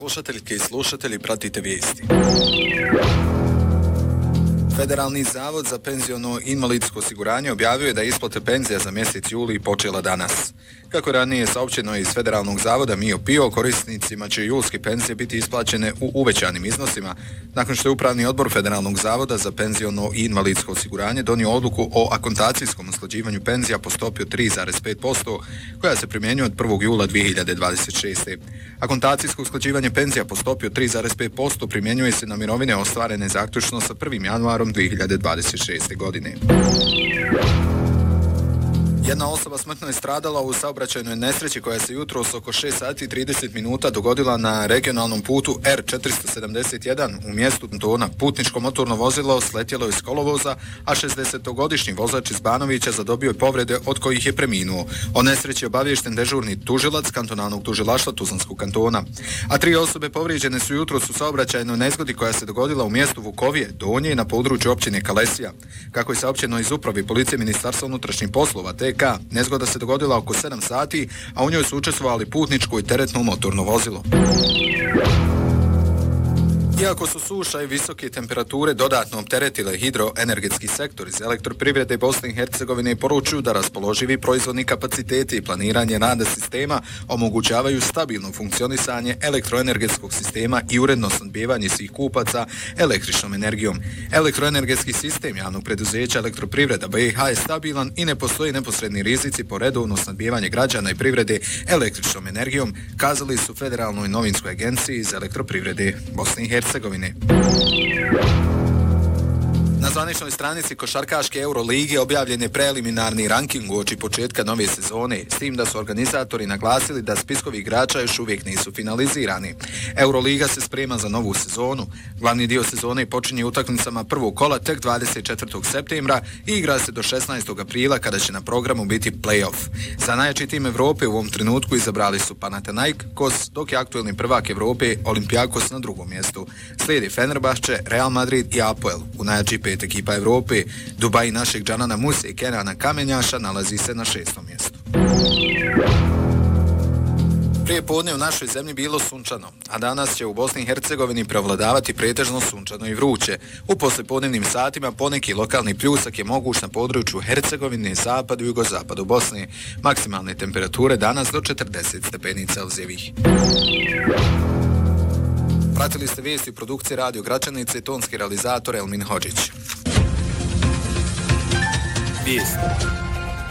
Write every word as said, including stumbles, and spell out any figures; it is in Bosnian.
Slušateljke i slušatelji, pratite vijesti. Federalni zavod za penziono invalidsko osiguranje objavio je da je isplata penzija za mjesec juli počela danas. Kako je ranije saopćeno iz Federalnog zavoda M I O P I O, korisnicima će julske penzije biti isplaćene u uvećanim iznosima, nakon što je Upravni odbor Federalnog zavoda za penziono i invalidsko osiguranje donio odluku o akontacijskom usklađivanju penzija po stopi od tri zarez pet posto, koja se primjenjuje od prvog jula dvije hiljade dvadeset šeste. Akontacijsko usklađivanje penzija po stopi od tri zarez pet posto primjenjuje se na mirovine ostvarene zaključno sa prvim januarom dvije hiljade dvadeset šeste. godine. Jedna osoba smrtno je stradala u saobraćajnoj nesreći koja se jutros oko šest sati i trideset minuta dogodila na regionalnom putu R četiristo sedamdeset jedan u mjestu Tona. Putničko motorno vozilo sletjelo iz kolovoza, a šezdesetogodišnji vozač iz Banovića zadobio je povrede od kojih je preminuo. O nesreći je obaviješten dežurni tužilac kantonalnog tužilaštva Tuzlanskog kantona. A tri osobe povrijeđene su jutros u saobraćajnoj nezgodi koja se dogodila u mjestu Vukovije Donje na području općine Kalesija. Kako je saopćeno iz upravi policije Ministarstva unutrašnjih poslova T K, nezgoda se dogodila oko sedam sati, a u njoj su učestvovali putničko i teretno motorno vozilo. Iako su suša i visoke temperature dodatno opteretile hidroenergetski sektor, iz elektroprivrede Bosne i Hercegovine poručuju da raspoloživi proizvodni kapaciteti i planiranje rada sistema omogućavaju stabilno funkcionisanje elektroenergetskog sistema i uredno snabdijevanje svih kupaca električnom energijom. Elektroenergetski sistem javnog preduzeća Elektroprivreda B i H je stabilan i ne postoji neposredni rizici po redovno snabdijevanje građana i privrede električnom energijom, kazali su Federalnoj novinskoj agenciji iz Elektroprivrede Bosne i Hercegovine. Na zvaničnoj stranici košarkaške Eurolige objavljen je preliminarni ranking uoči početka nove sezone, s tim da su organizatori naglasili da spiskovi igrača još uvijek nisu finalizirani. Euroliga se sprema za novu sezonu. Glavni dio sezone počinje utakmicama prvog kola tek dvadeset četvrtog septembra i igra se do šesnaestog aprila kada će na programu biti play-off. Za najjači tim Evrope u ovom trenutku izabrali su Panathinaikos, dok je aktuelni prvak Evrope Olympiakos na drugom mjestu. Slijedi Fenerbahče, Real Madrid i Apoel. U najjači pet ekipa Evrope, Dubai našeg Džanana Muse i Kenana Kamenjaša nalazi se na šestom mjestu. Prije podne u našoj zemlji bilo sunčano, a danas će u Bosni i Hercegovini prevladavati pretežno sunčano i vruće. U poslijepodnevnim satima poneki lokalni pljusak je moguć na području Hercegovine, zapadu i jugozapadu Bosne. Maksimalne temperature danas do četrdeset stepeni Celzijevih. Pratili ste vijesti u produkciji Radio Gračanice i tonski realizator Elmin Hodžić. Vijesti.